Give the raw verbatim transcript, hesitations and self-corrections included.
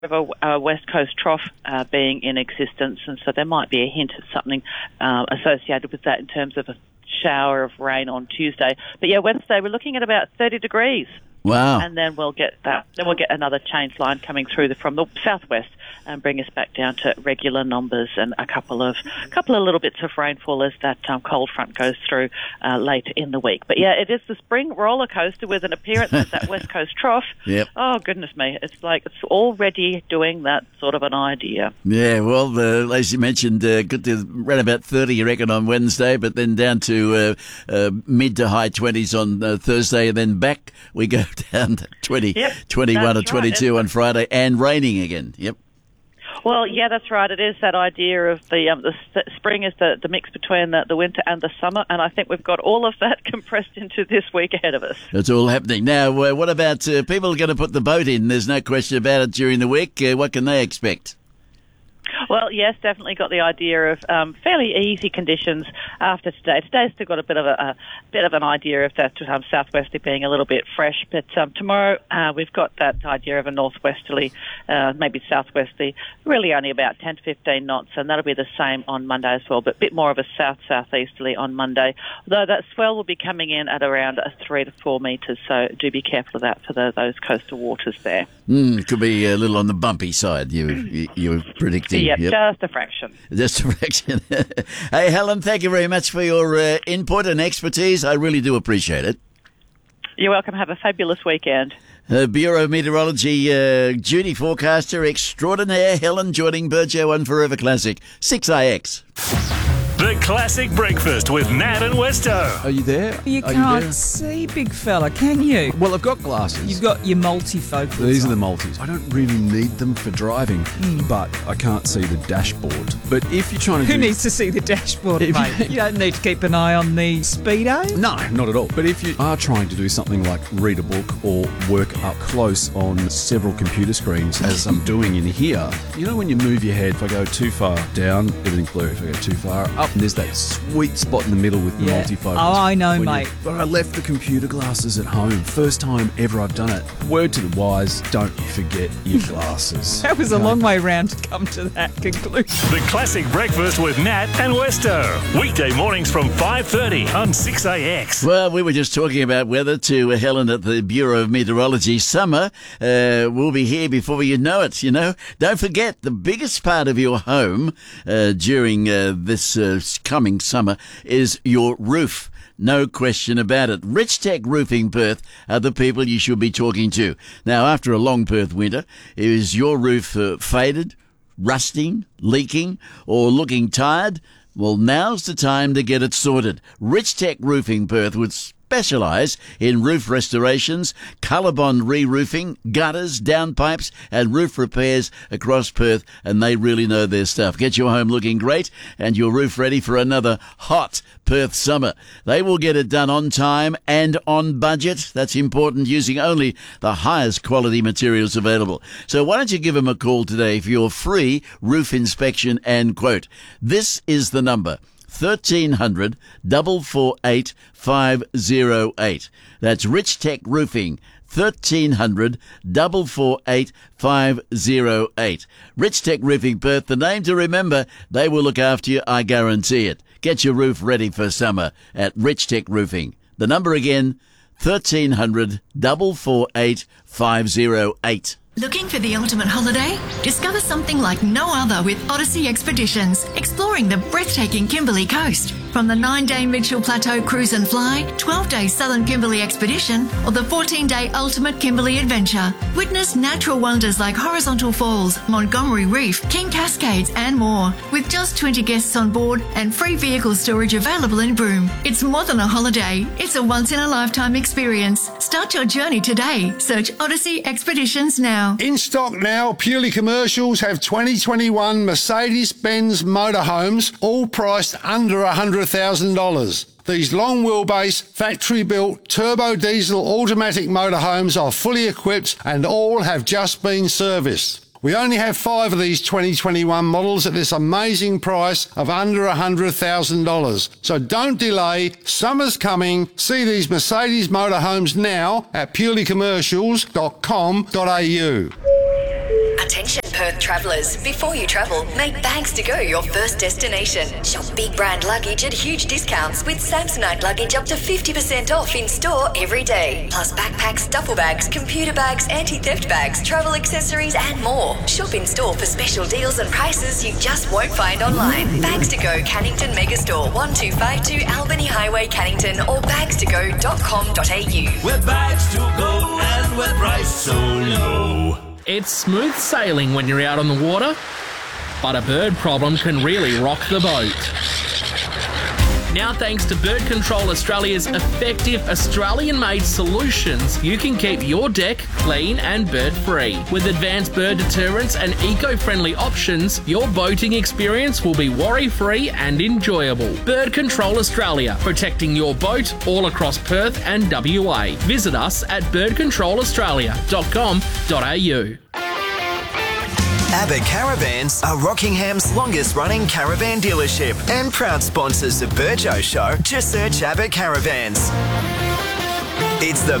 of a uh, West Coast trough uh, being in existence, and so there might be a hint of something uh, associated with that in terms of a shower of rain on Tuesday. But yeah, Wednesday we're looking at about thirty degrees. Wow. And then we'll get that. Then we'll get another change line coming through the, from the southwest and bring us back down to regular numbers and a couple of couple of little bits of rainfall as that um, cold front goes through uh, late in the week. But yeah, it is the spring roller coaster with an appearance at that West Coast trough. Yep. Oh goodness me, it's like it's already doing that sort of an idea. Yeah, well, uh, as you mentioned, uh, good to around about thirty, you reckon, on Wednesday, but then down to uh, uh, mid to high twenties on uh, Thursday, and then back we go down to twenty, yep, twenty-one or twenty-two right. on Friday, and raining again. Yep. Well, yeah, that's right. It is that idea of the um, the spring is the, the mix between the, the winter and the summer, and I think we've got all of that compressed into this week ahead of us. It's all happening. Now, uh, what about uh, people are going to put the boat in? There's no question about it during the week. Uh, what can they expect? Well, yes, definitely got the idea of um, fairly easy conditions after today. Today's still got a bit of a, a bit of an idea of that um, southwesterly being a little bit fresh, but um, tomorrow uh, we've got that idea of a northwesterly, uh, maybe southwesterly, really only about ten to fifteen knots, and that'll be the same on Monday as well, but a bit more of a south-southeasterly on Monday, although that swell will be coming in at around a three to four metres, so do be careful of that for the, those coastal waters there. Mm, could be a little on the bumpy side, you, you, you were predicting. Yep, yep. just a fraction. Just a fraction. Hey, Helen, thank you very much for your uh, input and expertise. I really do appreciate it. You're welcome. Have a fabulous weekend. Uh, Bureau of Meteorology uh, duty forecaster extraordinaire Helen joining Burjo on Forever Classic six I X. The Classic Breakfast with Nat and Westo. Are you there? You Are can't you there? see, big fella, can you? Well, I've got glasses. You've got your multifocals. These are on. the multis. I don't really need them for driving, Mm. but I can't see the dashboard. But if you're trying to Who do... needs to see the dashboard, If- mate? You don't need to keep an eye on the speedo. No, not at all. But if you are trying to do something like read a book or work up close on several computer screens, as I'm doing in here, you know when you move your head, if I go too far down, everything's blurry. If I go too far up, and there's that sweet spot in the middle with the Yeah. multifocals. Oh, I know, When you- mate. But I left the computer glasses at home. First time ever I've done it. Word to the wise, don't forget your glasses. That was a Okay? long way round to come to that conclusion. The Classic Breakfast with Nat and Westo. Weekday mornings from five thirty on six A X. Well, we were just talking about weather to uh, Helen at the Bureau of Meteorology. Summer uh, will be here before you know it, you know. Don't forget, the biggest part of your home uh, during uh, this uh, coming summer is your roof. No question about it. Rich Tech Roofing Perth are the people you should be talking to. Now, after a long Perth winter, is your roof uh, faded, rusting, leaking, or looking tired? Well, now's the time to get it sorted. Rich Tech Roofing Perth would specialise in roof restorations, ColourBond re-roofing, gutters, downpipes and roof repairs across Perth, and they really know their stuff. Get your home looking great and your roof ready for another hot Perth summer. They will get it done on time and on budget. That's important, using only the highest quality materials available. So why don't you give them a call today for your free roof inspection and quote. This is the number. thirteen hundred, four four eight, five oh eight. That's Rich Tech Roofing. thirteen hundred, four four eight, five oh eight. Rich Tech Roofing Perth, the name to remember. They will look after you, I guarantee it. Get your roof ready for summer at Rich Tech Roofing. The number again, thirteen hundred, four four eight, five oh eight. Looking for the ultimate holiday? Discover something like no other with Odyssey Expeditions, exploring the breathtaking Kimberley coast. From the nine-day Mitchell Plateau Cruise and Fly, twelve-day Southern Kimberley Expedition, or the fourteen-day Ultimate Kimberley Adventure. Witness natural wonders like Horizontal Falls, Montgomery Reef, King Cascades and more. With just twenty guests on board and free vehicle storage available in Broome. It's more than a holiday. It's a once-in-a-lifetime experience. Start your journey today. Search Odyssey Expeditions now. In stock now, Purely Commercials have twenty twenty-one Mercedes-Benz motorhomes, all priced under one hundred thousand dollars. These long wheelbase, factory-built, turbo diesel automatic motorhomes are fully equipped and all have just been serviced. We only have five of these twenty twenty-one models at this amazing price of under one hundred thousand dollars. So don't delay, summer's coming. See these Mercedes motorhomes now at purely commercials dot com dot a u. Attention. Perth travellers, before you travel, make Bags to Go your first destination. Shop big brand luggage at huge discounts with Samsonite luggage up to fifty percent off in store every day. Plus backpacks, duffel bags, computer bags, anti-theft bags, travel accessories and more. Shop in store for special deals and prices you just won't find online. Bags to Go Cannington Megastore, one two five two Albany Highway, Cannington, or bags to go dot com dot a u. We're Bags to Go and we're priced so low. It's smooth sailing when you're out on the water, but a bird problem can really rock the boat. Now, thanks to Bird Control Australia's effective Australian-made solutions, you can keep your deck clean and bird-free. With advanced bird deterrents and eco-friendly options, your boating experience will be worry-free and enjoyable. Bird Control Australia, protecting your boat all across Perth and W A. Visit us at bird control australia dot com dot a u. Abbott Caravans are Rockingham's longest-running caravan dealership and proud sponsors of Burjo Show. Just search Abbott Caravans. It's the